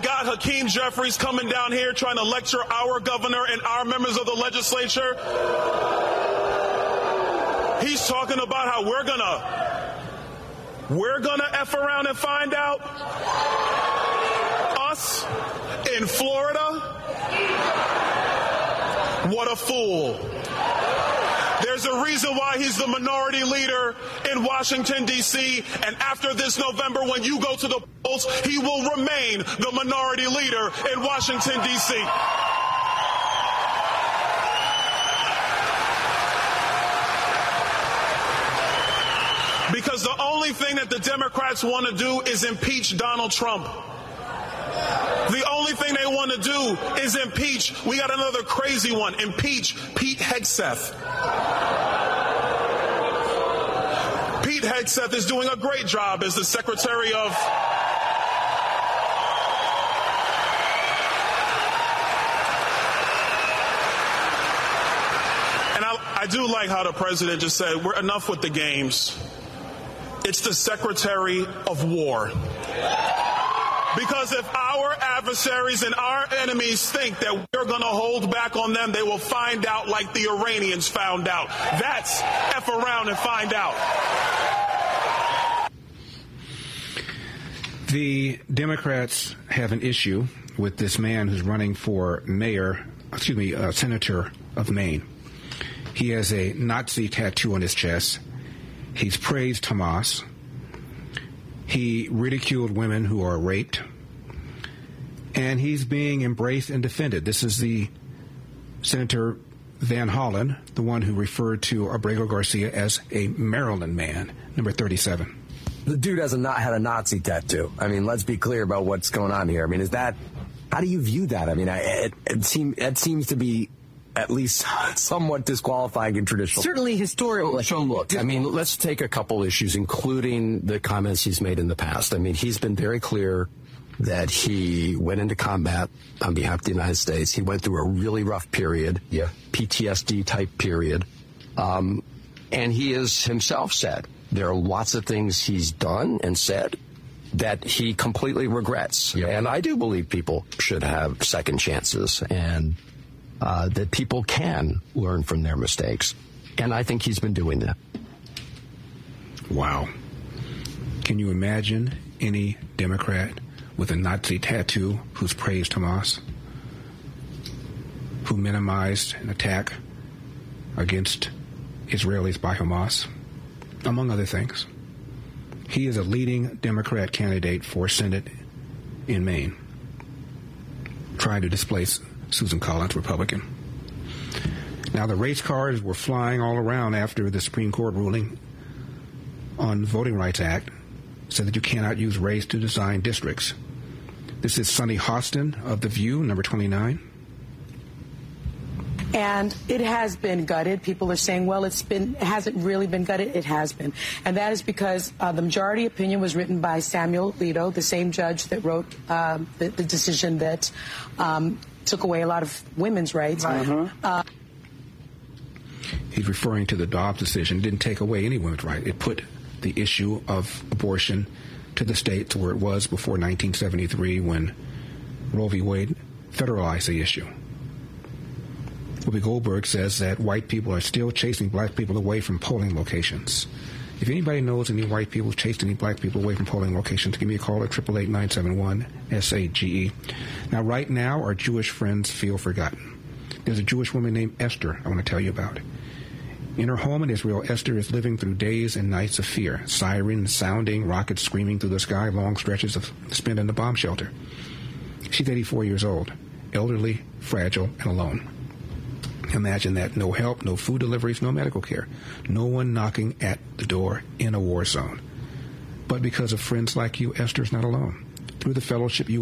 got Hakeem Jeffries coming down here trying to lecture our governor and our members of the legislature. He's talking about how we're gonna F around and find out. Us in Florida. What a fool. There's a reason why he's the minority leader in Washington, D.C., and after this November, when you go to the polls, he will remain the minority leader in Washington, D.C. Because the only thing that the Democrats want to do is impeach Donald Trump. The only thing they want to do is impeach. We got another crazy one. Impeach Pete Hegseth. Pete Hegseth is doing a great job as the Secretary of... And I do like how the president just said, we're enough with the games. It's the Secretary of War. Because if our adversaries and our enemies think that we're going to hold back on them, they will find out like the Iranians found out. That's F around and find out. The Democrats have an issue with this man who's running for senator of Maine. He has a Nazi tattoo on his chest. He's praised Hamas. He ridiculed women who are raped. And he's being embraced and defended. This is the Senator Van Hollen, the one who referred to Abrego Garcia as a Maryland man, number 37. The dude had a Nazi tattoo. I mean, let's be clear about what's going on here. I mean, how do you view that? I mean, it seems to be at least somewhat disqualifying in traditional. Certainly historical. So look, I mean, let's take a couple issues, including the comments he's made in the past. I mean, he's been very clear that he went into combat on behalf of the United States. He went through a really rough period, PTSD type period. And he has himself said there are lots of things he's done and said that he completely regrets. Yeah. And I do believe people should have second chances and that people can learn from their mistakes. And I think he's been doing that. Wow. Can you imagine any Democrat with a Nazi tattoo who's praised Hamas, who minimized an attack against Israelis by Hamas, among other things? He is a leading Democrat candidate for Senate in Maine, trying to displace Susan Collins, Republican. Now, the race cars were flying all around after the Supreme Court ruling on the Voting Rights Act said that you cannot use race to design districts. This is Sunny Hostin of The View, number 29. And it has been gutted. People are saying, well, it hasn't really been gutted. It has been. And that is because the majority opinion was written by Samuel Alito, the same judge that wrote the decision that took away a lot of women's rights. He's referring to the Dobbs decision. It didn't take away any women's rights. It put the issue of abortion to the states where it was before 1973 when Roe v. Wade federalized the issue. Whoopi Goldberg says that white people are still chasing black people away from polling locations. If anybody knows any white people chased any black people away from polling locations, give me a call at 888-971-SAGE. Now, right now, our Jewish friends feel forgotten. There's a Jewish woman named Esther I want to tell you about. In her home in Israel, Esther is living through days and nights of fear. Sirens sounding, rockets screaming through the sky, long stretches of spent in the bomb shelter. She's 84 years old, elderly, fragile, and alone. Imagine that. No help, no food deliveries, no medical care. No one knocking at the door in a war zone. But because of friends like you, Esther's not alone. Through the fellowship you